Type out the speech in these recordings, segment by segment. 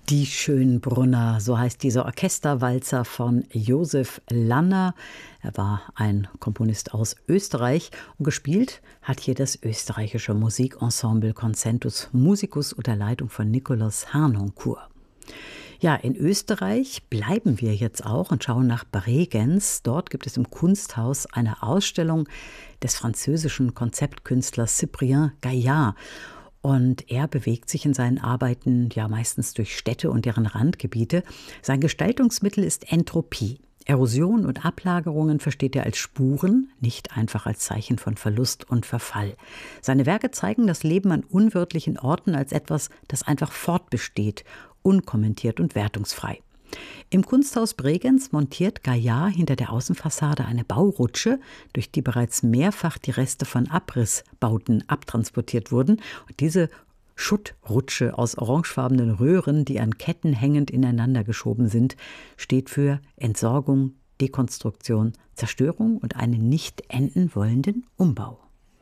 Die Schönbrunner, so heißt dieser Orchesterwalzer von Josef Lanner. Er war ein Komponist aus Österreich und gespielt hat hier das österreichische Musikensemble Concentus Musicus unter Leitung von Nikolaus Harnoncourt. Ja, in Österreich bleiben wir jetzt auch und schauen nach Bregenz. Dort gibt es im Kunsthaus eine Ausstellung des französischen Konzeptkünstlers Cyprien Gaillard. Und er bewegt sich in seinen Arbeiten ja meistens durch Städte und deren Randgebiete. Sein Gestaltungsmittel ist Entropie. Erosion und Ablagerungen versteht er als Spuren, nicht einfach als Zeichen von Verlust und Verfall. Seine Werke zeigen das Leben an unwirtlichen Orten als etwas, das einfach fortbesteht, unkommentiert und wertungsfrei. Im Kunsthaus Bregenz montiert Gaillard hinter der Außenfassade eine Baurutsche, durch die bereits mehrfach die Reste von Abrissbauten abtransportiert wurden. Und diese Schuttrutsche aus orangefarbenen Röhren, die an Ketten hängend ineinander geschoben sind, steht für Entsorgung, Dekonstruktion, Zerstörung und einen nicht enden wollenden Umbau.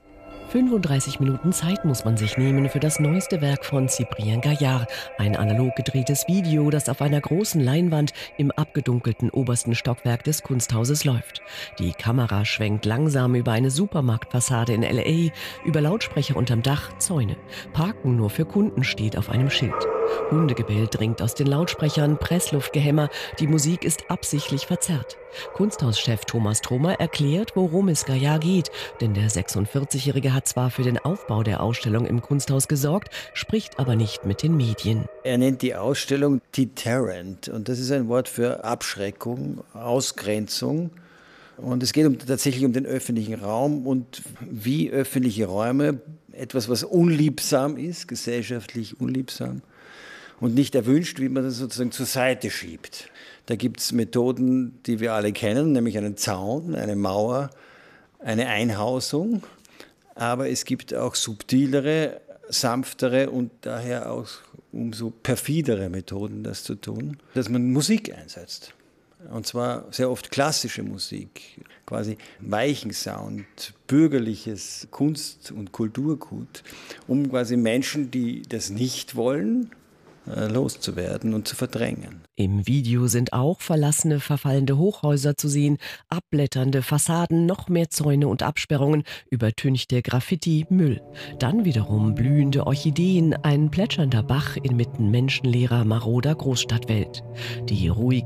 35 Minuten Zeit muss man sich nehmen für das neueste Werk von Cyprien Gaillard. Ein analog gedrehtes Video, das auf einer großen Leinwand im abgedunkelten obersten Stockwerk des Kunsthauses läuft. Die Kamera schwenkt langsam über eine Supermarktfassade in L.A., über Lautsprecher unterm Dach, Zäune. Parken nur für Kunden steht auf einem Schild. Hundegebell dringt aus den Lautsprechern, Pressluftgehämmer, die Musik ist absichtlich verzerrt. Kunsthauschef Thomas Trummer erklärt, worum es Gaillard geht, denn der 46-Jährige hat zwar für den Aufbau der Ausstellung im Kunsthaus gesorgt, spricht aber nicht mit den Medien. Er nennt die Ausstellung Deterrent und das ist ein Wort für Abschreckung, Ausgrenzung. Und es geht tatsächlich um den öffentlichen Raum und wie öffentliche Räume, etwas, was unliebsam ist, gesellschaftlich unliebsam und nicht erwünscht, wie man das sozusagen zur Seite schiebt. Da gibt es Methoden, die wir alle kennen, nämlich einen Zaun, eine Mauer, eine Einhausung. Aber es gibt auch subtilere, sanftere und daher auch umso perfidere Methoden, das zu tun, dass man Musik einsetzt. Und zwar sehr oft klassische Musik, quasi weichen Sound, bürgerliches Kunst- und Kulturgut, um quasi Menschen, die das nicht wollen, loszuwerden und zu verdrängen. Im Video sind auch verlassene, verfallende Hochhäuser zu sehen, abblätternde Fassaden, noch mehr Zäune und Absperrungen, übertünchte Graffiti, Müll. Dann wiederum blühende Orchideen, ein plätschernder Bach inmitten menschenleerer, maroder Großstadtwelt. Die ruhige